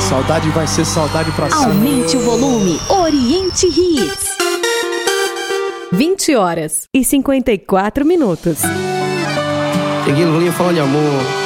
Saudade vai ser saudade pra sempre. Aumente o volume. Oriente Hits. 20h54. Seguindo linha falando de amor.